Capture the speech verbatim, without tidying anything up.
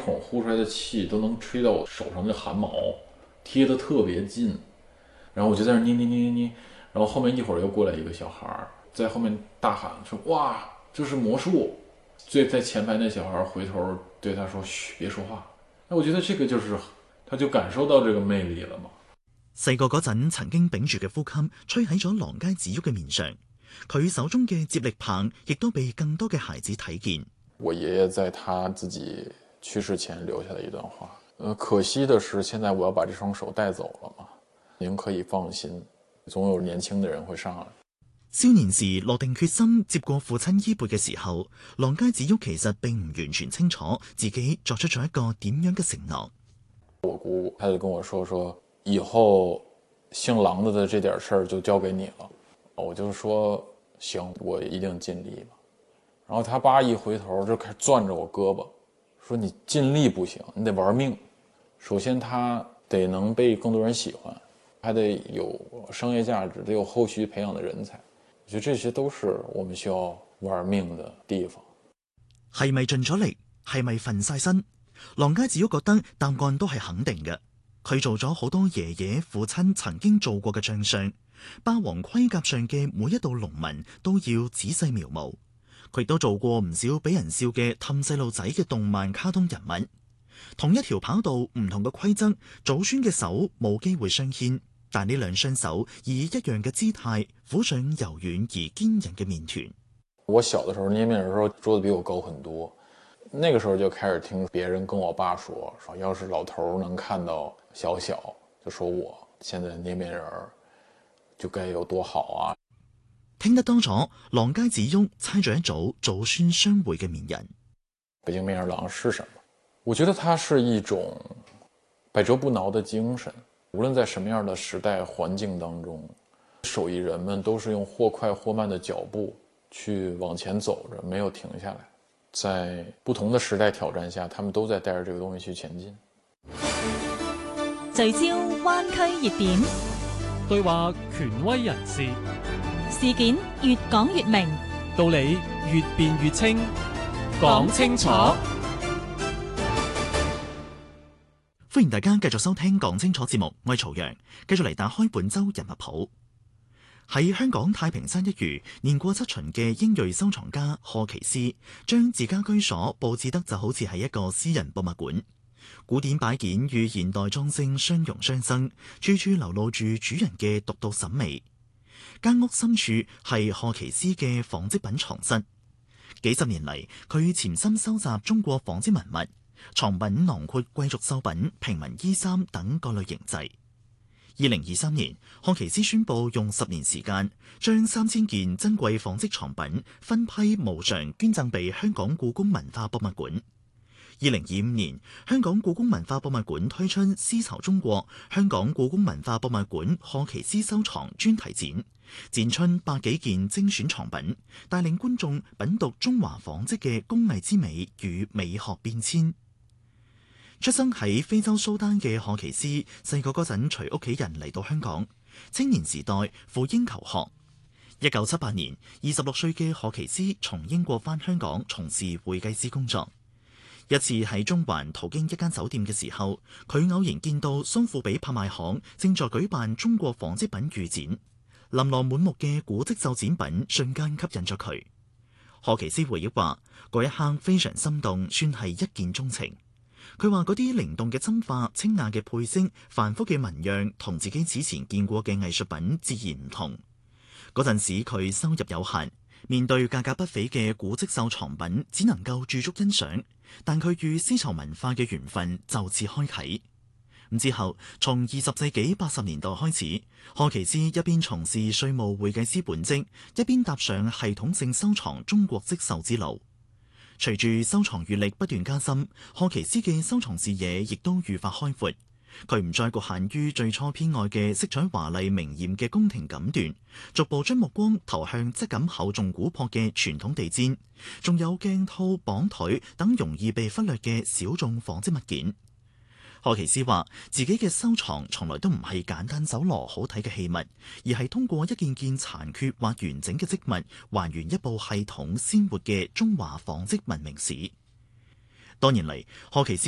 孔呼出来的气都能吹到我手上的汗毛，贴得特别近。然后我就在那捏捏捏捏捏，然后后面一会儿又过来一个小孩在后面大喊说：“哇，这是魔术！”最在前排那小孩回頭對他說：“噓，別說話。”那我覺得這個就是，他就感受到這個魅力了嘛。 細個嗰陣曾經屏住嘅呼吸吹喺咗郎街子旭嘅面上，佢手中嘅接力棒亦都被更多嘅孩子睇見。 我爺爺在他自己去世前留下的一段話，呃，可惜的是，現在我要把這雙手帶走了嘛。您可以放心，總有年輕的人會上來。 少年時落定決心接過父親衣缽嘅時候，郎街子旭其實並唔完全清楚自己作出咗一個點樣嘅承諾。 我姑他就跟我說說以後姓郎的的這點事兒就交給你了。我就說行，我一定盡力嘛。然後他爸一回頭就開始攥着我胳膊，說你盡力不行，你得玩命。首先他得能被更多人喜歡，還得有商業價值，得有後續培養的人才。我覺得這些都是我們需要玩命的地方。 係咪盡咗力？係咪瞓晒身？郎街子旭覺得答案都係肯定嘅。佢做咗好多爺爺父親曾經做過嘅將相，霸王盔甲上嘅每一道龍紋都要仔細描摹。佢亦都做過唔少俾人笑嘅氹細路仔嘅動漫卡通人物。同一條跑道唔同嘅規則，祖孫嘅手冇機會相牽，但呢兩雙手以一樣嘅姿態撫上柔軟而堅韌嘅麵團。 我小的時候捏麵人的時候桌子比我高很多，那個時候就開始聽別人跟我爸說，說要是老頭能看到小小，就說我現在捏麵人就該有多好啊。 聽得多咗，郎街子旭猜咗一組祖孫相會嘅麵人。 北京麵人郎是什麼？我覺得它是一種百折不撓的精神，無論在什麼樣的時代環境當中，手藝人們都是用或快或慢的腳步去往前走着，沒有停下來。在不同的時代挑戰下，他們都在帶着這個東西去前進。 聚焦灣區熱點， 對話權威人士， 事件越講越明， 道理越辯越清，講清楚。 歡迎大家繼續收聽講清楚節目，我係曹陽，繼續嚟打開本周人物譜。喺香港太平山一隅年過七旬嘅英裔收藏家賀其思，將自家居所佈置得就好似係一個私人博物館。古典擺件與現代裝飾相融相生，處處流露住主人嘅獨到審美。間屋深處係賀其思嘅紡織品藏室。幾十年嚟，佢潛心收集中國紡織文物。藏品囊括貴族繡品、平民衣衫等各類形制。二零二三年，賀其思宣布用十年時間，將三千件珍貴紡織藏品分批無償捐贈俾香港故宮文化博物館。二零二五年，香港故宮文化博物館推出絲綢中國香港故宮文化博物館賀其思收藏專題展，展出百幾件精選藏品，帶領觀眾品讀中華紡織嘅工藝之美與美學變遷。出生喺非洲蘇丹嘅賀其思，細個嗰陣隨屋企人嚟到香港，青年時代赴英求學。一九七八年，二十六歲嘅賀其思從英國返香港從事會計師工作。一次喺中環途經一間酒店嘅時候，佢偶然見到蘇富比拍賣行正在舉辦中國紡織品預展，琳琅滿目嘅古蹟繡展品瞬間吸引咗佢。賀其思回憶話：嗰一刻非常心動，算係一見鍾情。佢話嗰啲靈動嘅針法、清雅嘅配色、繁複嘅紋樣，同自己此前見過嘅藝術品自然唔同。嗰陣時佢收入有限，面對價格不菲嘅古蹟繡藏品，只能夠駐足欣賞。但佢與絲綢文化嘅緣分就此開啟。咁之後，從二十世紀八十年代開始，賀其思一邊從事稅務會計師本職，一邊踏上系統性收藏中國織繡之路。隨住收藏閱歷不斷加深，賀其思嘅收藏視野亦都愈發開闊。佢唔再局限於最初偏愛嘅色彩華麗明豔嘅宮廷錦緞，逐步將目光投向質感厚重古樸嘅傳統地氈，仲有鏡套、綁腿等容易被忽略嘅小眾紡織物件。賀其思話：自己嘅收藏從來都唔係簡單搜羅好睇嘅器物，而係通過一件件殘缺或完整嘅織物，還原一部系統鮮活嘅中華紡織文明史。多年嚟，賀其思